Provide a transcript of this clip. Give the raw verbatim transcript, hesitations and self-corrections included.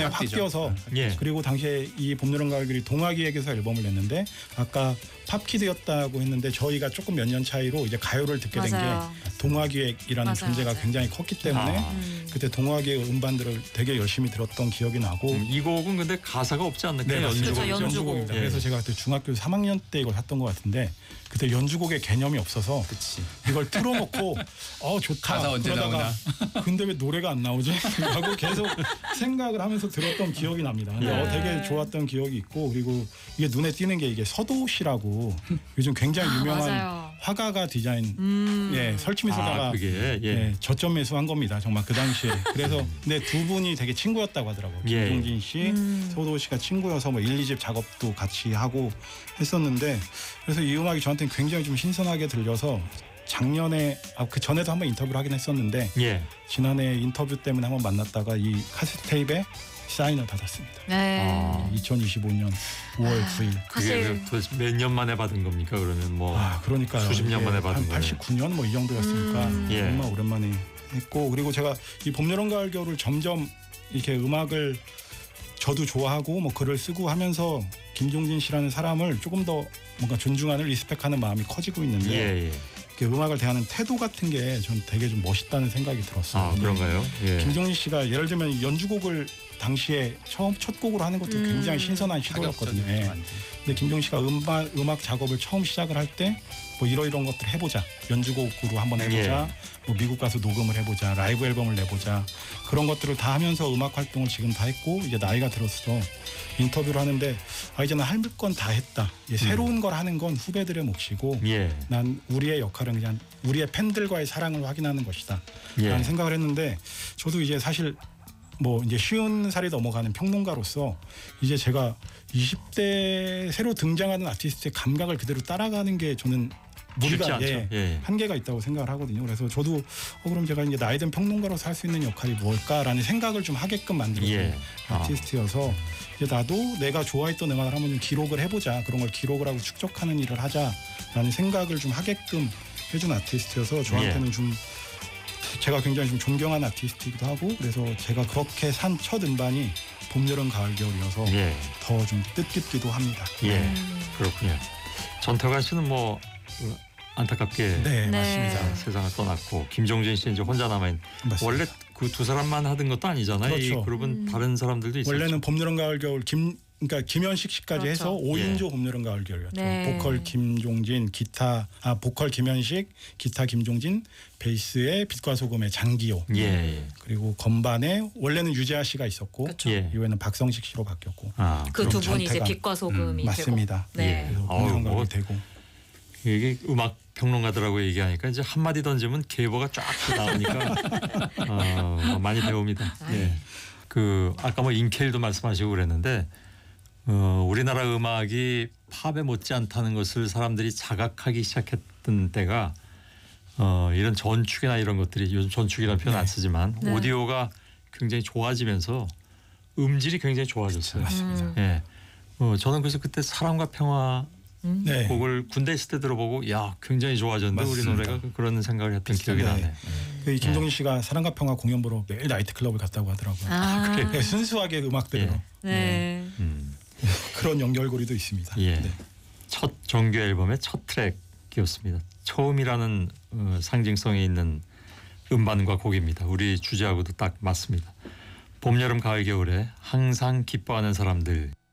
그냥 확 뛰어서 예. 그리고 당시에 이 봄, 여름, 가을, 겨울이 동화기획에서 앨범을 냈는데 아까 팝키드였다고 했는데 저희가 조금 몇 년 차이로 이제 가요를 듣게 된 게 동화기획이라는 맞아요, 존재가 맞아요. 굉장히 컸기 때문에 아. 음. 그때 동화기획 음반들을 되게 열심히 들었던 기억이 나고 음, 이 곡은 근데 가사가 없지 않나요? 네, 맞습니다. 그렇죠, 연주곡. 연주곡입니다. 예. 그래서 제가 그때 중학교 삼 학년 때 이걸 샀던 것 같은데 그때 연주곡의 개념이 없어서 그치. 이걸 틀어놓고 어 좋다 가사 언제 그러다가 근데 왜 노래가 안 나오지? 하고 계속 생각을 하면서 들었던 기억이 납니다. 근데 예. 어, 되게 좋았던 기억이 있고 그리고 이게 눈에 띄는 게 이게 서도 씨라고 요즘 굉장히 유명한 맞아요. 화가가 디자인 음. 예, 설치미소다가 아, 그게 예. 예, 저점 매수한 겁니다. 정말 그 당시에. 그래서 근데 두 분이 되게 친구였다고 하더라고요. 예. 김종진 씨, 음. 서도 씨가 친구여서 뭐 일, 이 집 작업도 같이 하고 했었는데 그래서 이 음악이 저한테는 굉장히 좀 신선하게 들려서 작년에 아, 그 전에도 한번 인터뷰를 하긴 했었는데 예. 지난해 인터뷰 때문에 한번 만났다가 이 카세트 테이프에 사인을 받았습니다. 네. 아. 이천이십오 년 오월 구일. 그게 사실 도대체 몇 년 만에 받은 겁니까? 그러면 뭐 아 그러니까 수십 년 만에 받은 한 거예요. 팔십구 년 뭐 이 정도였으니까 음. 예. 정말 오랜만에 했고 그리고 제가 이 봄, 여름, 가을, 겨울을 점점 이렇게 음악을 저도 좋아하고 뭐 글을 쓰고 하면서 김종진 씨라는 사람을 조금 더 뭔가 존중하는 리스펙하는 마음이 커지고 있는데 예, 예. 이렇게 음악을 대하는 태도 같은 게 전 되게 좀 멋있다는 생각이 들었어요. 아, 그런가요? 예. 김종진 씨가 예를 들면 연주곡을 당시에 처음 첫 곡으로 하는 것도 음. 굉장히 신선한 시도였거든요. 예. 완전. 근데 김종진 씨가 음반 음악 작업을 처음 시작을 할 때 뭐 이러이런 것들 해보자 연주곡으로 한번 해보자 뭐 미국 가서 녹음을 해보자 라이브 앨범을 내보자 그런 것들을 다 하면서 음악 활동을 지금 다 했고 이제 나이가 들어서 인터뷰를 하는데 아 이제는 할 건 다 했다. 이제 새로운 걸 하는 건 후배들의 몫이고 예. 난 우리의 역할은 그냥 우리의 팬들과의 사랑을 확인하는 것이다. 예. 라는 생각을 했는데 저도 이제 사실 뭐 이제 쉬운 살이 넘어가는 평론가로서 이제 제가 이십 대 새로 등장하는 아티스트의 감각을 그대로 따라가는 게 저는 쉽지 무리가 않죠. 예, 예. 한계가 있다고 생각을 하거든요. 그래서 저도 어 그럼 제가 이제 나이든 평론가로서 할 수 있는 역할이 뭘까라는 생각을 좀 하게끔 만들어준 예. 아. 아티스트여서 이제 나도 내가 좋아했던 음악을 한번 좀 기록을 해보자. 그런 걸 기록을 하고 축적하는 일을 하자라는 생각을 좀 하게끔 해준 아티스트여서 저한테는 예. 좀 제가 굉장히 좀 존경하는 아티스트이기도 하고 그래서 제가 그렇게 산 첫 음반이 봄, 여름, 가을, 겨울이어서 예. 더 좀 뜻깊기도 합니다. 예. 음. 그렇군요. 전태관 씨는 뭐 어, 안타깝게 네, 네. 맞습니다. 세상을 떠났고 김종진 씨 이제 혼자 남아 있는 맞습니다. 원래 그 두 사람만 하던 것도 아니잖아요. 그렇죠. 이 그룹은 음. 다른 사람들도 있었죠. 원래는 봄, 여름, 가을, 겨울 김 그러니까 김현식 씨까지 그렇죠. 해서 오 인조 예. 봄, 여름, 가을, 겨울이었죠. 네. 보컬 김종진, 기타 아 보컬 김현식, 기타 김종진, 베이스에 빛과 소금의 장기호 예. 예. 그리고 건반에 원래는 유재하 씨가 있었고 그렇죠. 예. 이후에는 박성식 씨로 바뀌었고 아, 그 두 그럼 분이 이제 전태가- 빛과 소금이 되고. 맞습니다. 네. 그래서 어우, 공성각이 뭐. 되고 이게 음악 평론가들하고 얘기하니까 이제 한 마디 던지면 계보가 쫙 나오니까 어, 많이 배웁니다. 예. 그 아까 뭐 인켈도 말씀하시고 그랬는데 어, 우리나라 음악이 팝에 못지않다는 것을 사람들이 자각하기 시작했던 때가 어, 이런 전축이나 이런 것들이 요즘 전축이라는 표현 안 쓰지만 네. 오디오가 굉장히 좋아지면서 음질이 굉장히 좋아졌어요. 맞습니다. 음. 예. 어, 저는 그래서 그때 사랑과 평화 음. 네. 곡을 군대 있을 때 들어보고 야 굉장히 좋아졌는데 맞습니다. 우리 노래가 그런 생각을 했던 기억이 네. 나네. 그 이 김종진 씨가 사랑과 평화 공연 보러 매일 나이트클럽을 갔다고 하더라고요. 아. 네, 순수하게 음악 들으러 예. 네. 음. 그런 연결고리도 있습니다. 예. 네. 첫 정규 앨범의 첫 트랙이었습니다. 처음이라는 어, 상징성이 있는 음반과 곡입니다. 우리 주제하고도 딱 맞습니다. 봄, 여름, 가을, 겨울에 항상 기뻐하는 사람들.